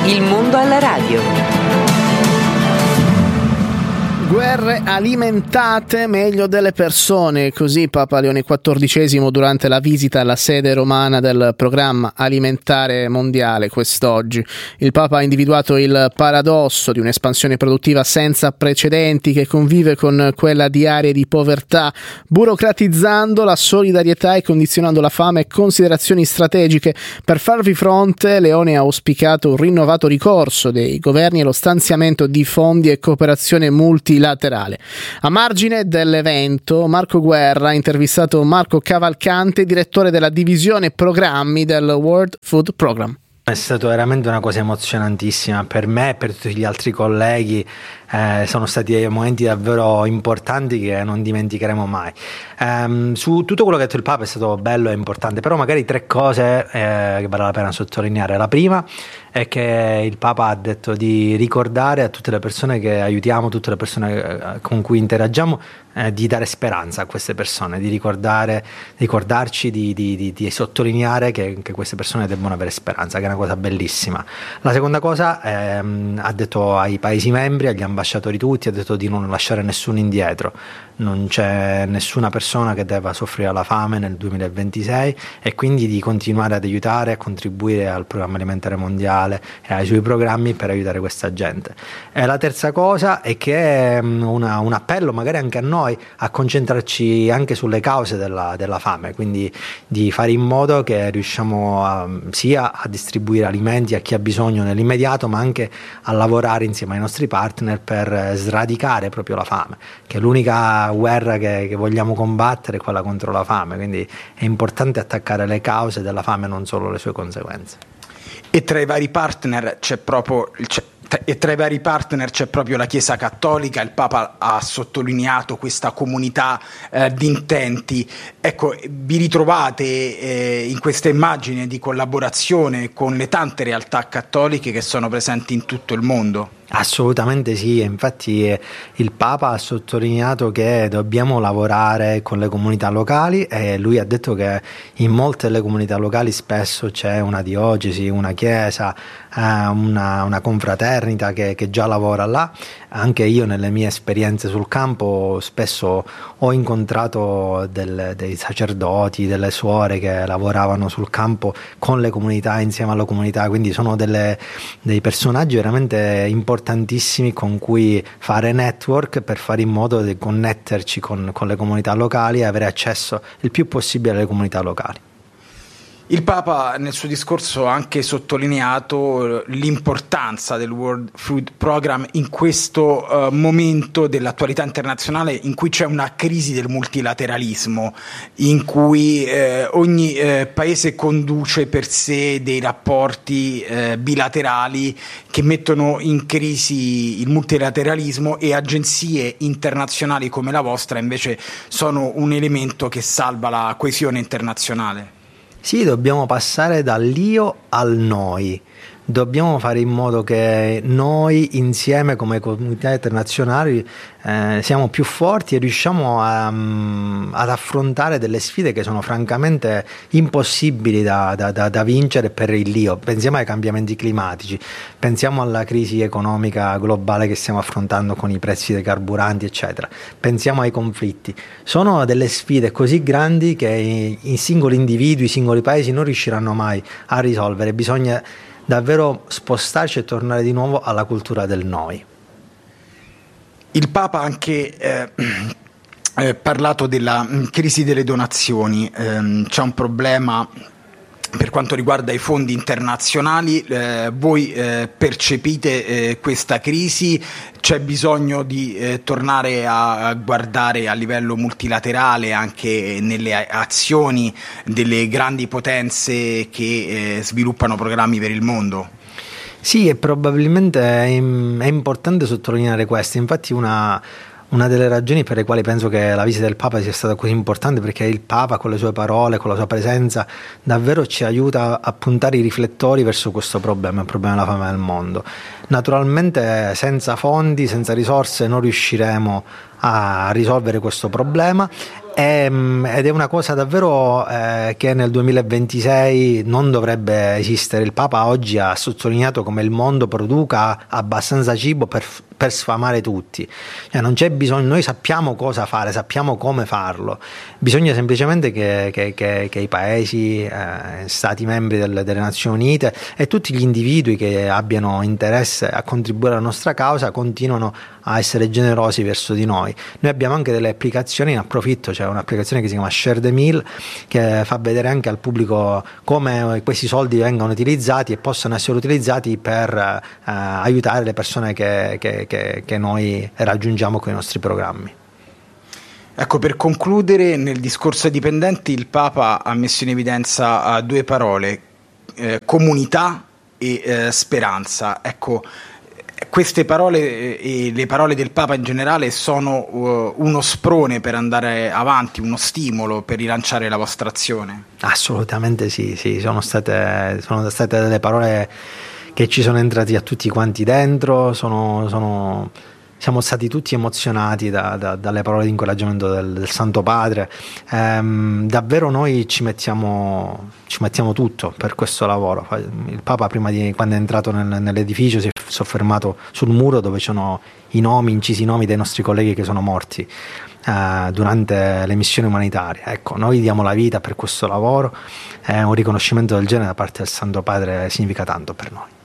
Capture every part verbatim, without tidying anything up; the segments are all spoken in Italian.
Il mondo alla radio. Guerre alimentate meglio delle persone, così Papa Leone quattordicesimo durante la visita alla sede romana del Programma Alimentare Mondiale quest'oggi. Il Papa ha individuato il paradosso di un'espansione produttiva senza precedenti che convive con quella di aree di povertà, burocratizzando la solidarietà e condizionando la fame e considerazioni strategiche. Per farvi fronte, Leone ha auspicato un rinnovato ricorso dei governi allo stanziamento di fondi e cooperazione multilaterale. A margine dell'evento, Marco Guerra ha intervistato Marco Cavalcante, direttore della divisione programmi del World Food Programme. È stato veramente una cosa emozionantissima per me e per tutti gli altri colleghi. Eh, sono stati momenti davvero importanti che non dimenticheremo mai. Eh, su tutto quello che ha detto il Papa è stato bello e importante, però magari tre cose eh, che vale la pena sottolineare. La prima è che il Papa ha detto di ricordare a tutte le persone che aiutiamo, tutte le persone con cui interagiamo, eh, di dare speranza a queste persone, di ricordare, ricordarci di, di, di, di sottolineare che, che queste persone debbono avere speranza, che è una cosa bellissima. La seconda cosa ehm, ha detto ai Paesi membri, agli ambasciatori tutti, ha detto di non lasciare nessuno indietro. Non c'è nessuna persona che debba soffrire la fame nel duemilaventisei e quindi di continuare ad aiutare, a contribuire al Programma Alimentare Mondiale e ai suoi programmi per aiutare questa gente. E la terza cosa è che è una, un appello magari anche a noi a concentrarci anche sulle cause della, della fame, quindi di fare in modo che riusciamo a, sia a distribuire alimenti a chi ha bisogno nell'immediato, ma anche a lavorare insieme ai nostri partner per sradicare proprio la fame, che è l'unica guerra che, che vogliamo combattere, è quella contro la fame, quindi è importante attaccare le cause della fame, non solo le sue conseguenze. E tra i vari partner c'è proprio c'è, e tra i vari partner c'è proprio la Chiesa Cattolica. Il Papa ha sottolineato questa comunità eh, di intenti. Ecco, vi ritrovate eh, in questa immagine di collaborazione con le tante realtà cattoliche che sono presenti in tutto il mondo? Assolutamente sì, infatti eh, il Papa ha sottolineato che dobbiamo lavorare con le comunità locali e lui ha detto che in molte delle comunità locali spesso c'è una diocesi, una chiesa, eh, una, una confraternita che, che già lavora là. Anche io nelle mie esperienze sul campo spesso ho incontrato del, dei sacerdoti, delle suore che lavoravano sul campo con le comunità, insieme alle comunità, quindi sono delle, dei personaggi veramente importantissimi con cui fare network per fare in modo di connetterci con, con le comunità locali e avere accesso il più possibile alle comunità locali. Il Papa nel suo discorso ha anche sottolineato l'importanza del World Food Programme in questo uh, momento dell'attualità internazionale in cui c'è una crisi del multilateralismo, in cui eh, ogni eh, paese conduce per sé dei rapporti eh, bilaterali che mettono in crisi il multilateralismo, e agenzie internazionali come la vostra invece sono un elemento che salva la coesione internazionale. Sì, dobbiamo passare dall'io al noi. Dobbiamo fare in modo che noi insieme come comunità internazionali eh, siamo più forti e riusciamo a, um, ad affrontare delle sfide che sono francamente impossibili da, da, da, da vincere per l'io. Pensiamo ai cambiamenti climatici, pensiamo alla crisi economica globale che stiamo affrontando con i prezzi dei carburanti eccetera, pensiamo ai conflitti. Sono delle sfide così grandi che i, i singoli individui, i singoli paesi non riusciranno mai a risolvere. Bisogna davvero spostarci e tornare di nuovo alla cultura del noi. Il Papa ha anche eh, eh, parlato della crisi delle donazioni. Eh, c'è un problema per quanto riguarda i fondi internazionali. Eh, voi eh, percepite eh, questa crisi? C'è bisogno di eh, tornare a guardare a livello multilaterale anche nelle azioni delle grandi potenze che eh, sviluppano programmi per il mondo? Sì, e probabilmente è, è importante sottolineare questo. Infatti una Una delle ragioni per le quali penso che la visita del Papa sia stata così importante, perché il Papa con le sue parole, con la sua presenza davvero ci aiuta a puntare i riflettori verso questo problema, il problema della fame nel mondo. Naturalmente senza fondi, senza risorse non riusciremo a risolvere questo problema È, ed è una cosa davvero eh, che nel duemilaventisei non dovrebbe esistere. Il Papa oggi ha sottolineato come il mondo produca abbastanza cibo per, per sfamare tutti, cioè, non c'è bisogno, noi sappiamo cosa fare, sappiamo come farlo, bisogna semplicemente che, che, che, che i paesi, eh, stati membri del, delle Nazioni Unite e tutti gli individui che abbiano interesse a contribuire alla nostra causa continuano a essere generosi verso di noi. Noi abbiamo anche delle applicazioni, in approfitto, c'è un'applicazione che si chiama Share the Meal che fa vedere anche al pubblico come questi soldi vengono utilizzati e possono essere utilizzati per eh, aiutare le persone che, che, che, che noi raggiungiamo con i nostri programmi. Ecco, per concludere, nel discorso ai dipendenti il Papa ha messo in evidenza uh, due parole, eh, comunità e eh, speranza. Ecco, queste parole e le parole del Papa in generale sono uh, uno sprone per andare avanti, uno stimolo per rilanciare la vostra azione? Assolutamente sì, sì, sono state, sono state delle parole che ci sono entrati a tutti quanti dentro, sono, sono, siamo stati tutti emozionati da, da, dalle parole di incoraggiamento del, del Santo Padre. Ehm, davvero noi ci mettiamo, ci mettiamo tutto per questo lavoro. Il Papa prima di, quando è entrato nel, nell'edificio si è soffermato sul muro dove sono i nomi, incisi i nomi dei nostri colleghi che sono morti eh, durante le missioni umanitarie. Ecco, noi diamo la vita per questo lavoro e un riconoscimento del genere da parte del Santo Padre significa tanto per noi.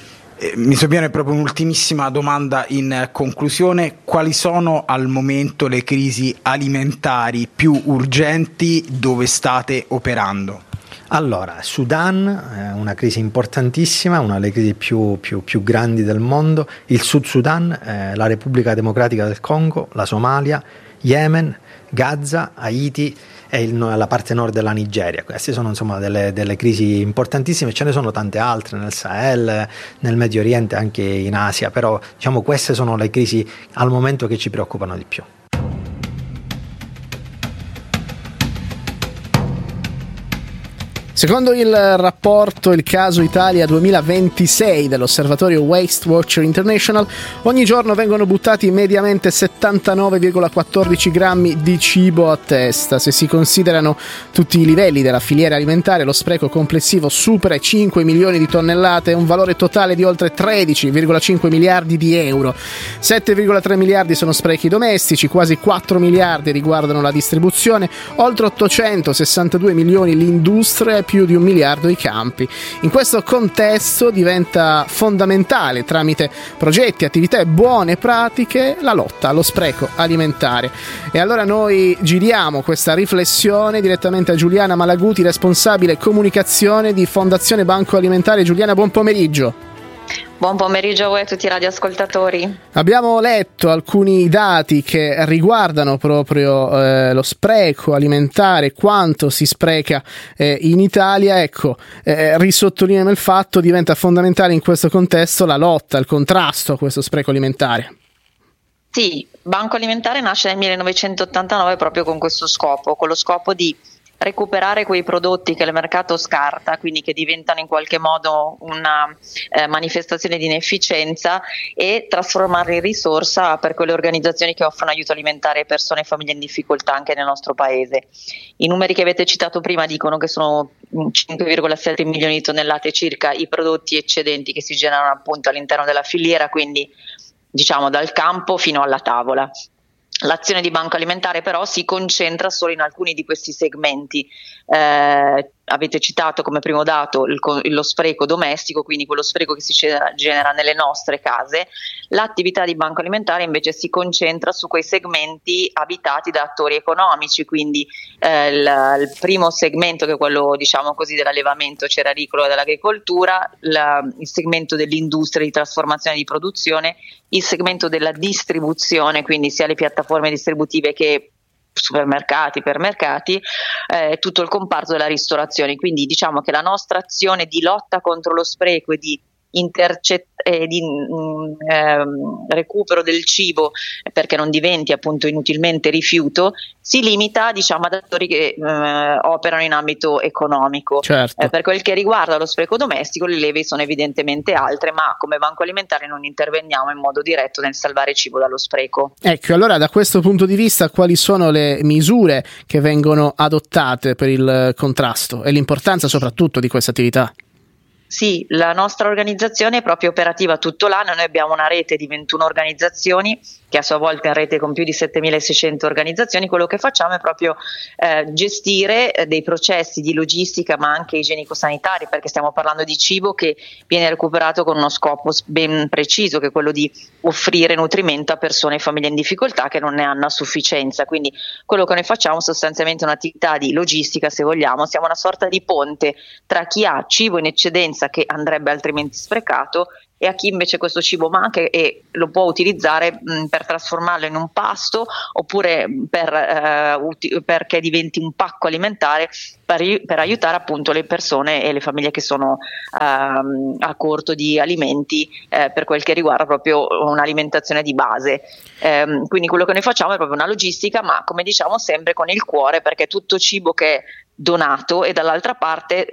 Mi sovviene proprio un'ultimissima domanda in conclusione: quali sono al momento le crisi alimentari più urgenti dove state operando? Allora, Sudan è una crisi importantissima, una delle crisi più, più, più grandi del mondo, il Sud Sudan, eh, la Repubblica Democratica del Congo, la Somalia, Yemen, Gaza, Haiti e il, la parte nord della Nigeria. Queste sono insomma delle, delle crisi importantissime, ce ne sono tante altre nel Sahel, nel Medio Oriente, anche in Asia, però diciamo queste sono le crisi al momento che ci preoccupano di più. Secondo il rapporto Il caso Italia duemilaventisei dell'osservatorio Waste Watcher International, ogni giorno vengono buttati mediamente settantanove virgola quattordici grammi di cibo a testa. Se si considerano tutti i livelli della filiera alimentare, lo spreco complessivo supera i cinque milioni di tonnellate e un valore totale di oltre tredici virgola cinque miliardi di euro. sette virgola tre miliardi sono sprechi domestici, quasi quattro miliardi riguardano la distribuzione, oltre ottocentosessantadue milioni l'industria e più di un miliardo i campi. In questo contesto diventa fondamentale, tramite progetti, attività e buone pratiche, la lotta allo spreco alimentare. E allora noi giriamo questa riflessione direttamente a Giuliana Malaguti, responsabile comunicazione di Fondazione Banco Alimentare. Giuliana, buon pomeriggio. Buon pomeriggio a voi e a tutti i radioascoltatori. Abbiamo letto alcuni dati che riguardano proprio eh, lo spreco alimentare, quanto si spreca eh, in Italia. Ecco, eh, risottolineiamo il fatto, diventa fondamentale in questo contesto la lotta, il contrasto a questo spreco alimentare. Sì, Banco Alimentare nasce nel millenovecentottantanove proprio con questo scopo, con lo scopo di recuperare quei prodotti che il mercato scarta, quindi che diventano in qualche modo una eh, manifestazione di inefficienza, e trasformarli in risorsa per quelle organizzazioni che offrono aiuto alimentare a persone e famiglie in difficoltà anche nel nostro paese. I numeri che avete citato prima dicono che sono cinque virgola sette milioni di tonnellate circa i prodotti eccedenti che si generano appunto all'interno della filiera, quindi diciamo dal campo fino alla tavola. L'azione di Banco Alimentare però si concentra solo in alcuni di questi segmenti. Eh, avete citato come primo dato il, lo spreco domestico, quindi quello spreco che si genera nelle nostre case. L'attività di Banco Alimentare invece si concentra su quei segmenti abitati da attori economici, quindi eh, il, il primo segmento, che è quello diciamo così dell'allevamento cerealicolo e dell'agricoltura, la, il segmento dell'industria di trasformazione e di produzione, il segmento della distribuzione, quindi sia le piattaforme distributive che supermercati, ipermercati, eh, tutto il comparto della ristorazione. Quindi diciamo che la nostra azione di lotta contro lo spreco e di intercettare eh, di mh, ehm, recupero del cibo perché non diventi appunto inutilmente rifiuto, si limita diciamo ad attori che eh, operano in ambito economico. Certo. Eh, per quel che riguarda lo spreco domestico, le leve sono evidentemente altre, ma come Banco Alimentare non interveniamo in modo diretto nel salvare il cibo dallo spreco. Ecco, allora da questo punto di vista quali sono le misure che vengono adottate per il contrasto e l'importanza soprattutto di questa attività? Sì, la nostra organizzazione è proprio operativa tutto l'anno, noi abbiamo una rete di ventuno organizzazioni che a sua volta è in rete con più di settemilaseicento organizzazioni. Quello che facciamo è proprio eh, gestire eh, dei processi di logistica ma anche igienico-sanitari, perché stiamo parlando di cibo che viene recuperato con uno scopo ben preciso, che è quello di offrire nutrimento a persone e famiglie in difficoltà che non ne hanno a sufficienza. Quindi quello che noi facciamo è sostanzialmente un'attività di logistica, se vogliamo, siamo una sorta di ponte tra chi ha cibo in eccedenza che andrebbe altrimenti sprecato e a chi invece questo cibo manca e lo può utilizzare mh, per trasformarlo in un pasto oppure per, eh, uti- perché diventi un pacco alimentare per, per aiutare appunto le persone e le famiglie che sono ehm, a corto di alimenti eh, per quel che riguarda proprio un'alimentazione di base. Ehm, quindi quello che noi facciamo è proprio una logistica, ma come diciamo sempre con il cuore, perché tutto cibo che è donato e dall'altra parte